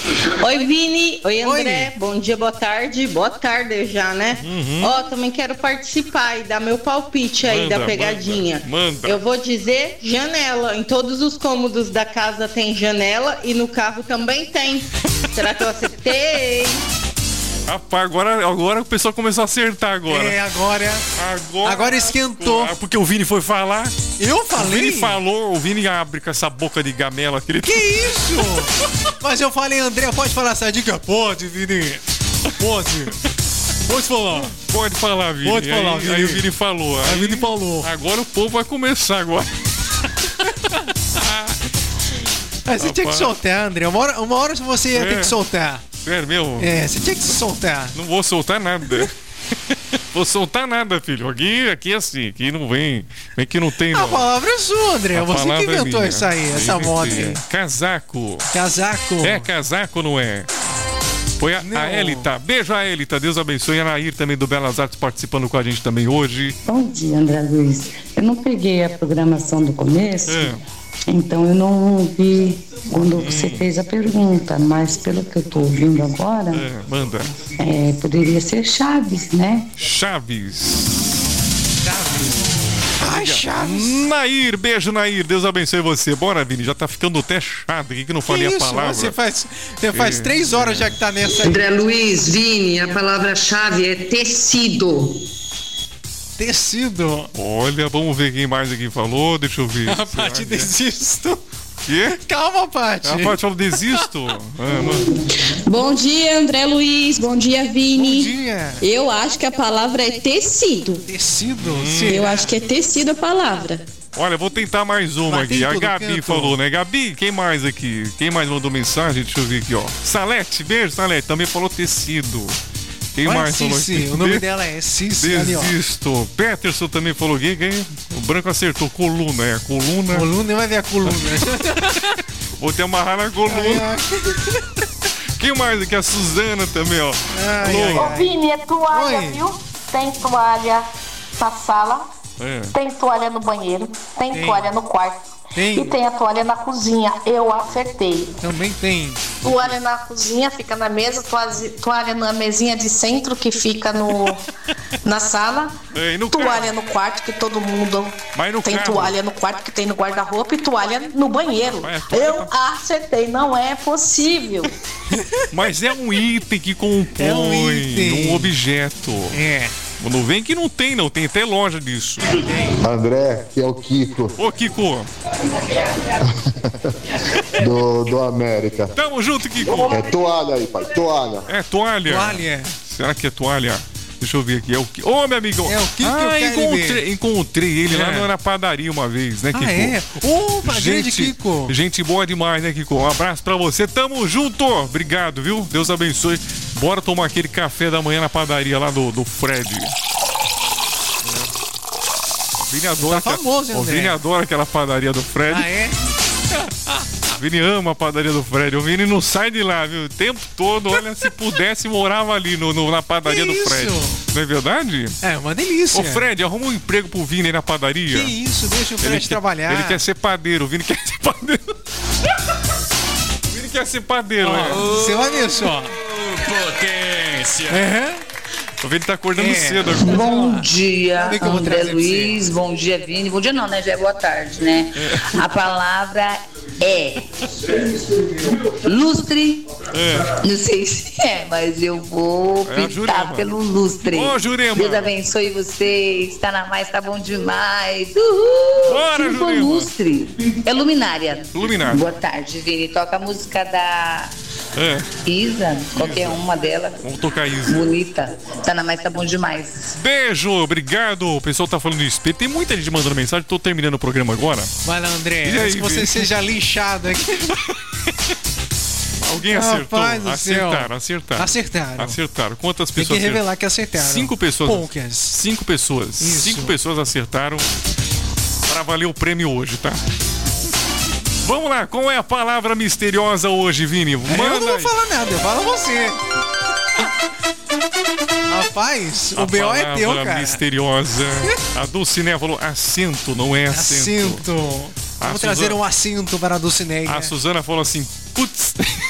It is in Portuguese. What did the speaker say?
Oi, Vini. Oi, André. Oi. Bom dia, boa tarde. Boa tarde já, né? Ó, também quero participar e dar meu palpite aí Manda, da pegadinha. manda. Eu vou dizer janela. Em todos os cômodos da casa tem janela e no carro também tem. Será que eu acertei? Rapaz, agora o pessoal começou a acertar agora. É, agora esquentou. Porque o Vini foi falar. Eu O falei? Vini falou, o Vini abre com essa boca de gamela que ele Que isso? Mas eu falei, André, pode falar essa dica? Pode, Vini. Pode. Pode falar. Pode falar, Vini. Pode falar, aí, Vini. Aí o Vini falou. Aí o Vini falou. Agora o povo vai começar agora. Mas você tinha que soltar, André. Uma hora você ia ter que soltar. Sério mesmo? É, você tinha que se soltar. Não vou soltar nada. Vou soltar nada, filho. Aqui é assim. Aqui não vem que não tem, A não. palavra é sua, André. A Você que palavra é inventou minha. isso aí, essa moda aí. Casaco. Casaco. É casaco ou não é? Foi a Elita. Beijo a Elita. Deus abençoe. A Nair também do Belas Artes participando com a gente também hoje. Bom dia, André Luiz. Eu não peguei a programação do começo, É. então eu não ouvi quando você fez a pergunta, mas pelo que eu tô ouvindo agora, Manda. poderia ser Chaves, né? Chaves. Ai, Chaves. Nair, beijo, Nair. Deus abençoe você. Bora, Vini. Já tá ficando até chato aqui que não falei a palavra. Você faz 3 horas já que tá nessa aí. André Luiz, Vini, a palavra-chave é tecido. Tecido. Olha, vamos ver quem mais aqui falou. Deixa eu ver. A Paty desisto. Quê? Calma, Paty. A Paty falou desisto. Bom dia, André Luiz. Bom dia, Vini. Bom dia. Eu acho que a palavra é tecido. Tecido? Eu acho que é tecido a palavra. Olha, vou tentar mais uma Mas tem aqui. A todo Gabi canto. falou, né? Gabi, quem mais aqui? Quem mais mandou mensagem? Deixa eu ver aqui, ó. Salete, beijo, Salete. Também falou tecido. Quem Olha, mais falou Cici, aqui? o nome dela é Cici. ali, ó. Desisto. Peterson também falou quem? O branco acertou. Coluna, coluna. Coluna, vai ver a coluna. Vou te amarrar na coluna. Quem mais aqui? A Suzana também, ó. Alô? Ô, Vini, é toalha, Oi. viu? Tem toalha na sala, tem toalha no banheiro, tem toalha no quarto. Tem. E tem a toalha na cozinha. Eu acertei. Também tem. Toalha na cozinha, fica na mesa, toalha na mesinha de centro que fica na sala. E no toalha no quarto, que todo mundo Mas no tem carro? toalha no quarto, que tem no guarda-roupa, e toalha no banheiro. Eu acertei, não é possível. Mas é um item que compõe um objeto. É. Não vem que não tem, não. Tem até loja disso. André, que é o Kiko. Ô, Kiko. do América. Tamo junto, Kiko. É toalha aí, pai. Toalha. É toalha? Toalha. Será que é toalha? Deixa eu ver aqui. É o Kiko. Ô, meu amigão. É o Kiko que eu quero ver. Encontrei ele lá É. na padaria uma vez, né, Kiko? Ah, é? Opa, grande Kiko. Gente boa demais, né, Kiko? Um abraço pra você. Tamo junto. Obrigado, viu? Deus abençoe. Bora tomar aquele café da manhã na padaria lá do Fred. Vini adora, Tá famoso, hein, o André? Vini adora aquela padaria do Fred. Ah, é? O Vini ama a padaria do Fred. O Vini não sai de lá, viu? O tempo todo, olha, se pudesse, morava ali na padaria Que do isso? Fred. Não é verdade? É uma delícia. Ô, Fred, arruma um emprego pro Vini aí na padaria. Que isso, deixa o Fred trabalhar. Ele quer ser padeiro. O Vini quer ser padeiro. O Vini quer ser padeiro, né? Você vai ver só. Potência. O Vini tá acordando É. cedo agora. Bom dia, Sabe que eu vou André trazer pra Luiz. Bom dia, Vini. Bom dia não, né? Já é boa tarde, né? A palavra é lustre. Não sei se é, mas eu vou É a Jurema. pintar pelo lustre. Ô, Jurema. Deus abençoe vocês. Tá na mais, tá bom demais. Uhul! Bora, Tipo Jurema. lustre. É luminária. Luminária. Boa tarde, Vini. Toca a música da Isa, qualquer uma dela. Vamos tocar isso. Bonita. Tá na mais, tá bom demais. Beijo, obrigado. O pessoal tá falando isso. Tem muita gente mandando mensagem. Tô terminando o programa agora. Vai lá, André. E aí, Antes que você Vini? seja lixado aqui. Alguém acertou? Rapaz do céu. Acertaram. Acertaram. Quantas Tem pessoas que revelar que acertaram. 5 pessoas. Poucas. 5 pessoas. Isso. 5 pessoas acertaram para valer o prêmio hoje, tá? Vamos lá, qual é a palavra misteriosa hoje, Vini? Eu não vou falar nada, eu falo você. Rapaz, o B.O. é teu, cara. Misteriosa. A Dulcinea falou assento, não é assento. Assento. Vamos trazer um assento para a Dulcineia. A Suzana falou assim, putz.